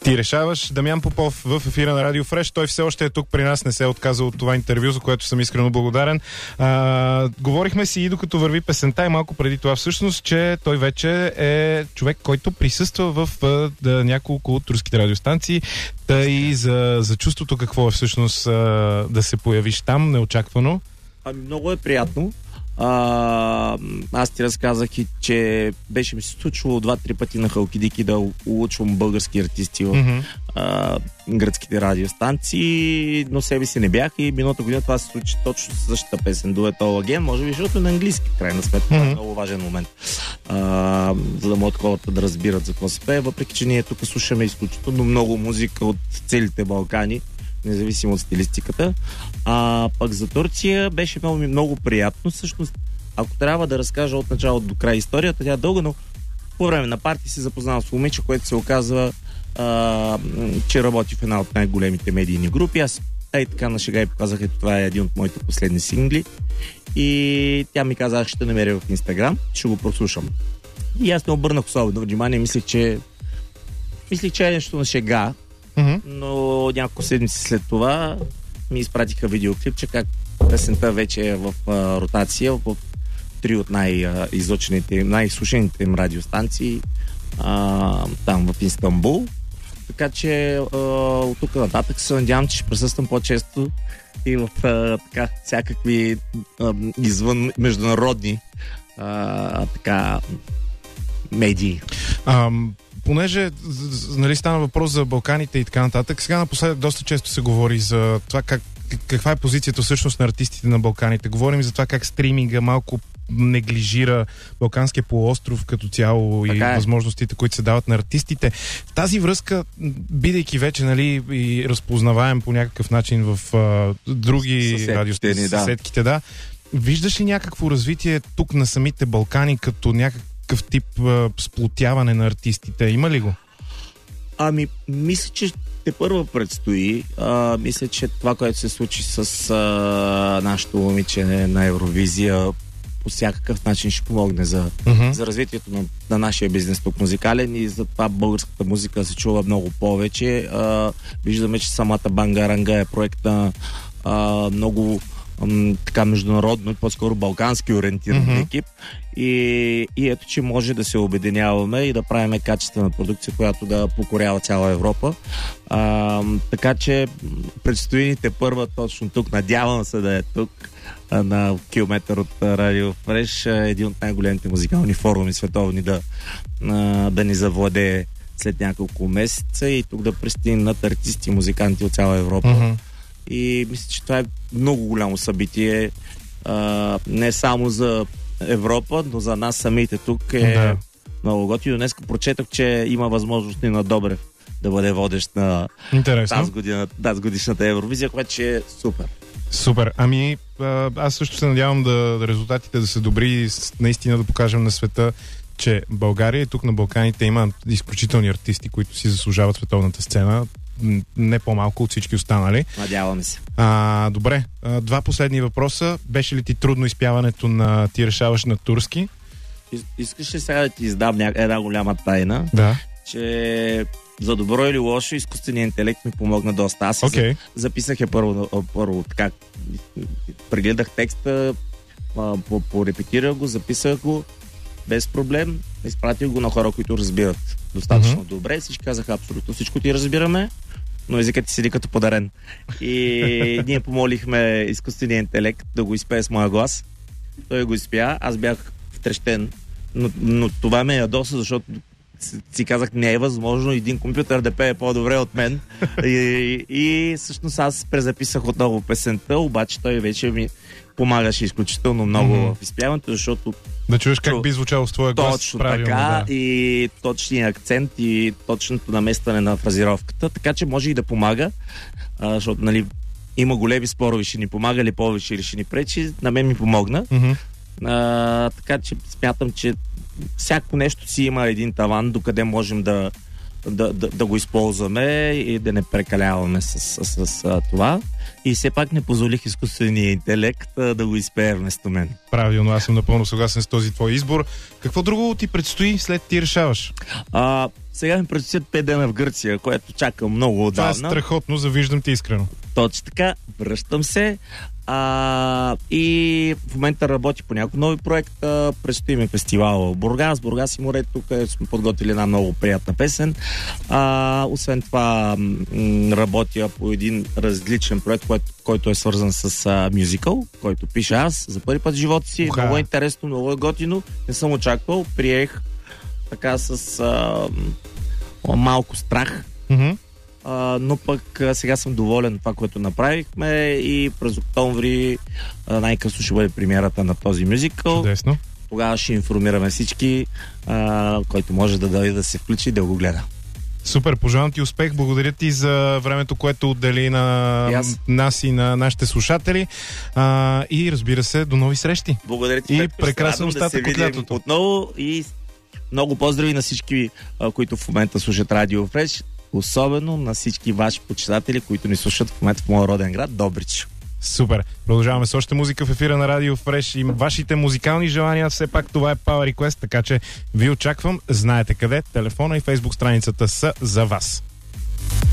Ти решаваш. Дамян Попов в ефира на Радио Фреш. Той все още е тук при нас, не се е отказал от това интервю, за което съм искрено благодарен. Говорихме си и докато върви песента и малко преди това всъщност, че той вече е човек, който присъства в няколко от турските радиостанции. Тъй за чувството какво е всъщност да се появиш там неочаквано. Много е приятно. Аз ти разказах и, че беше ми се случвало 2-3 пъти на Халкидики да улучвам български артисти в гръцките радиостанции, но себе си не бях и миналата година това се случи точно с същата песен Дует All Again, може би защото на английски, крайна сметка, това е много важен момент, за да могат хората да разбират за какво се пее, въпреки че ние тук слушаме изключително много музика от целите Балкани, независимо от стилистиката. Пък за Турция беше много приятно. Всъщност, ако трябва да разкажа от начало до край историята, тя е дълга, но по време на парти се запознавам с момиче, което се оказва, че работи в една от най-големите медийни групи. Аз така на шега и показах, ето това е един от моите последни сингли. И тя ми каза, ще намеря в Инстаграм, ще го прослушам. И аз не обърнах особено внимание, мислих, че е нещо на шега. Но няколко седмици след това ми изпратиха видеоклип, че как песента вече е в ротация в 3 от най-излъчените, най-слушаните им радиостанции там в Истанбул. Така че от тук нататък се надявам, че ще присъствам по-често и в всякакви извън международни медии. Понеже стана въпрос за Балканите и така нататък, сега напоследък доста често се говори за това каква е позицията всъщност на артистите на Балканите. Говорим за това как стриминга малко неглижира Балканския полуостров като цяло и възможностите, които се дават на артистите. В тази връзка, бидейки вече и разпознаваем по някакъв начин в други радиосъседките, виждаш ли някакво развитие тук на самите Балкани като някакъв тип сплотяване на артистите? Има ли го? Мисля, че тепърва предстои. Мисля, че това, което се случи с нашото момиче на Евровизия, по всякакъв начин ще помогне за развитието на нашия бизнес тук музикален и за това българската музика се чува много повече. Виждаме, че самата Бангаранга е проект на много международно, по-скоро балкански ориентиран екип и ето, че може да се обединяваме и да правим качествена продукция, която да покорява цяла Европа. Така че предстои ни тепърва точно тук, надявам се да е тук, на километър от Радио Фреш, един от най-големите музикални форуми световни да ни завладее след няколко месеца и тук да пристигнат артисти и музиканти от цяла Европа. И мисля, че това е много голямо събитие, не само за Европа, но за нас самите тук е много готино. Днеска прочетох, че има възможност на Добрев да бъде водещ на тази годишната Евровизия, което е супер. Супер. Аз също се надявам резултатите да са добри и наистина да покажем на света, че България и тук на Балканите има изключителни артисти, които си заслужават световната сцена. Не по-малко от всички останали. Надяваме се. Добре. 2 последни въпроса. Беше ли ти трудно изпяването на Ти решаваш на турски? Искаш ли сега да ти издам една голяма тайна? Да. Че за добро или лошо изкуственият интелект ми помогна доста. Аз записах първо така. Прегледах текста, порепетирах го, записах го без проблем. Изпратих го на хора, които разбират достатъчно добре. Всички казаха абсолютно всичко ти разбираме, но езикът ти седи като подарен. И ние помолихме изкуствения интелект да го изпее с моя глас. Той го изпя, аз бях втрещен, но това ме ядоса, защото си казах, не е възможно един компютър да пее по-добре от мен. И всъщност аз презаписах отново песента, обаче той вече ми помагаше изключително много в изпяването, защото да чуеш как би звучало с твоя глас. Точно така, и точния акцент и точното наместване на фразировката, така че може и да помага, защото има големи спорове, ще ни помага ли повече или ще ни пречи, на мен ми помогна. Така че смятам, че всяко нещо си има един таван, докъде можем да го използваме и да не прекаляваме с това. И все пак не позволих изкуствения интелект да го изпее вместо мен. Правилно, аз съм напълно съгласен с този твой избор. Какво друго ти предстои след ти решаваш? Сега ми предстоят 5 дена в Гърция, което чакам много отдавна. Това е страхотно, завиждам ти искрено. Точно така, връщам се. И в момента работи по няколко нови проекта. Предстои ми фестивал в Бургас. Бургас и морето, където сме подготвили една много приятна песен. Освен това работя по един различен проект, който е свързан с мюзикъл, който пиша аз за първи път в живота си. Много е интересно, много е готино. Не съм очаквал. Приех така с малко страх. Но пък сега съм доволен от това, което направихме, и през октомври най-късно ще бъде премиерата на този мюзикъл. Чудесно. Тогава ще информираме всички, който може да дойде да се включи и да го гледа. Супер, пожелавам ти успех, благодаря ти за времето, което отдели на нас и на нашите слушатели, и разбира се, до нови срещи. Благодаря ти. И прекрасен остатък от лятото. Отново и много поздрави на всички, които в момента слушат Радио Фреш, особено на всички ваши почитатели, които ни слушат в момента в моя роден град Добрич. Супер! Продължаваме с още музика в ефира на Радио Фреш и вашите музикални желания. Все пак това е Power Request, така че ви очаквам. Знаете къде. Телефона и Фейсбук страницата са за вас.